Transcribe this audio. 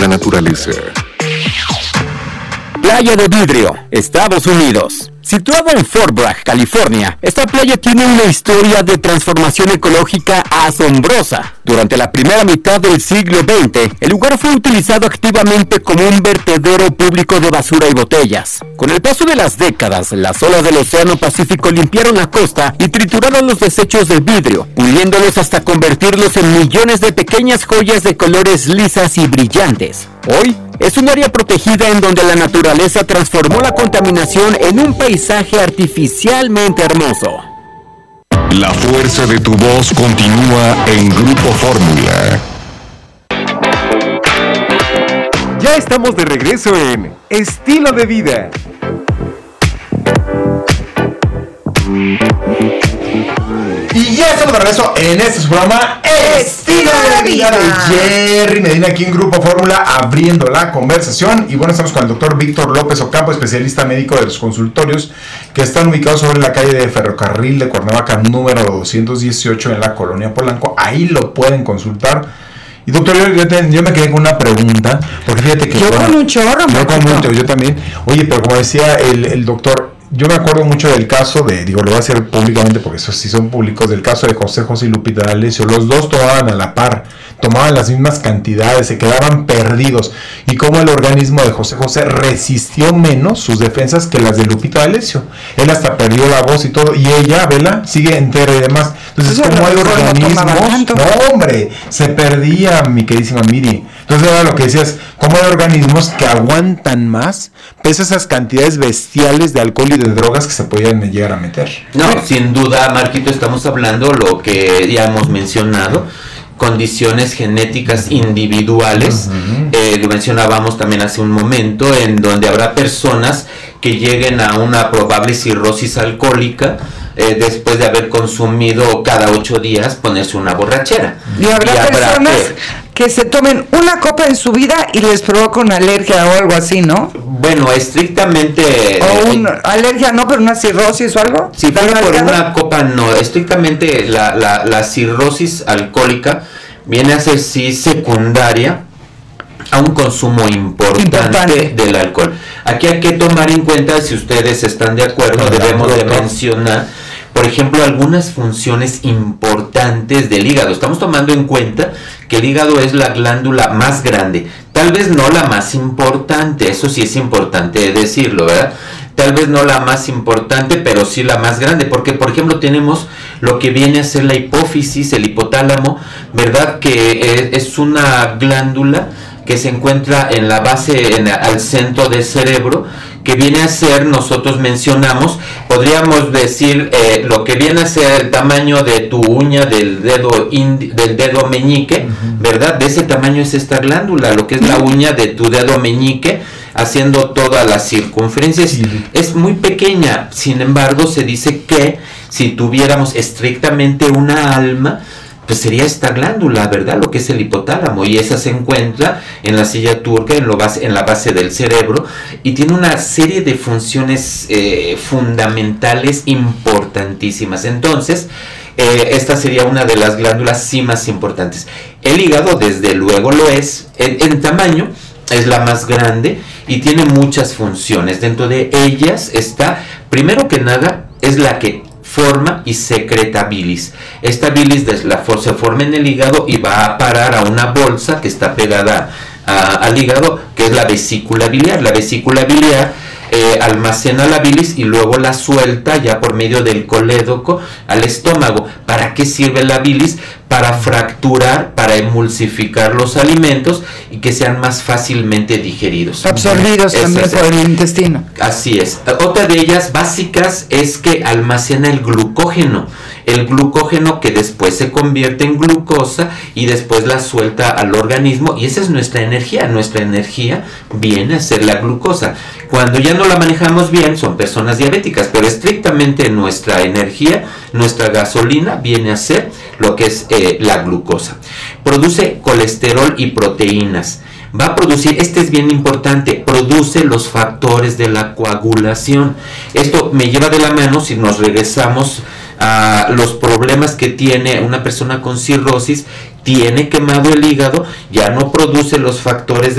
naturaleza. Playa de Vidrio, Estados Unidos. Situado en Fort Bragg, California, esta playa tiene una historia de transformación ecológica asombrosa. Durante la primera mitad del siglo XX, el lugar fue utilizado activamente como un vertedero público de basura y botellas. Con el paso de las décadas, las olas del Océano Pacífico limpiaron la costa y trituraron los desechos de vidrio, puliéndolos hasta convertirlos en millones de pequeñas joyas de colores lisas y brillantes. Hoy, es un área protegida en donde la naturaleza transformó la contaminación en un paisaje artificialmente hermoso. La fuerza de tu voz continúa en Grupo Fórmula. Ya estamos de regreso en Estilo de Vida. Y ya estamos de regreso en este programa Estilo de Vida de Jerry Medina aquí en Grupo Fórmula abriendo la conversación. Y bueno, estamos con el doctor Víctor López Ocampo, especialista médico de los consultorios que están ubicados sobre la calle de Ferrocarril de Cuernavaca número 218 en la colonia Polanco. Ahí lo pueden consultar. Y doctor, yo me quedé con una pregunta, porque fíjate que... Yo con un chorro. Yo también. Oye, pero como decía el doctor, yo me acuerdo mucho del caso de, lo voy a hacer públicamente porque esos sí son públicos, del caso de José José y Lupita D'Alessio. Los dos tomaban a la par, tomaban las mismas cantidades, se quedaban perdidos. Y cómo el organismo de José José resistió menos sus defensas que las de Lupita D'Alessio. Él hasta perdió la voz y todo, y ella, vela, sigue entera y demás. Entonces, ¿cómo hay organismos? No, hombre, se perdía, mi queridísima Miri. Entonces era lo que decías, ¿cómo hay organismos que aguantan más pese a esas cantidades bestiales de alcohol y de drogas que se podían llegar a meter? No, sin duda, Marquito, estamos hablando lo que ya hemos mencionado, condiciones genéticas individuales. Lo mencionábamos también hace un momento, en donde habrá personas que lleguen a una probable cirrosis alcohólica después de haber consumido cada 8 días ponerse una borrachera. Y habrá personas que se tomen una copa en su vida y les provoca una alergia o algo así, ¿no? Bueno, estrictamente... O una alergia no, pero una cirrosis o algo. Si fuera por una copa, no. Estrictamente la cirrosis alcohólica viene a ser sí secundaria a un consumo importante del alcohol. Aquí hay que tomar en cuenta, si ustedes están de acuerdo, debemos de mencionar, por ejemplo, algunas funciones importantes del hígado. Estamos tomando en cuenta que el hígado es la glándula más grande, tal vez no la más importante, eso sí es importante decirlo, ¿verdad? Tal vez no la más importante, pero sí la más grande, porque por ejemplo tenemos lo que viene a ser la hipófisis, el hipotálamo, ¿verdad? Que es una glándula que se encuentra en la base, al centro del cerebro, que viene a ser, nosotros mencionamos, podríamos decir lo que viene a ser el tamaño de tu uña del dedo meñique, ¿verdad? De ese tamaño es esta glándula, lo que es la uña de tu dedo meñique, haciendo toda la circunferencia. Es muy pequeña, sin embargo se dice que si tuviéramos estrictamente una alma, pues sería esta glándula, ¿verdad? Lo que es el hipotálamo, y esa se encuentra en la silla turca, en la base del cerebro, y tiene una serie de funciones fundamentales importantísimas. Entonces, esta sería una de las glándulas sí más importantes. El hígado, desde luego, lo es, en tamaño, es la más grande y tiene muchas funciones. Dentro de ellas está, primero que nada, es la que forma y secreta bilis. Esta bilis se forma en el hígado y va a parar a una bolsa que está pegada al hígado, que es la vesícula biliar. La vesícula biliar almacena la bilis y luego la suelta ya por medio del colédoco al estómago. ¿Para qué sirve la bilis? Para fracturar, para emulsificar los alimentos y que sean más fácilmente digeridos. Absorbidos también por el intestino. Así es. Otra de ellas básicas es que almacena el glucógeno. El glucógeno que después se convierte en glucosa y después la suelta al organismo, y esa es nuestra energía. Nuestra energía viene a ser la glucosa. Cuando ya no la manejamos bien, son personas diabéticas, pero estrictamente nuestra energía, nuestra gasolina viene a ser lo que es la glucosa. Produce colesterol y proteínas. Va a producir, este es bien importante, produce los factores de la coagulación. Esto me lleva de la mano si nos regresamos a los problemas que tiene una persona con cirrosis. Tiene quemado el hígado, ya no produce los factores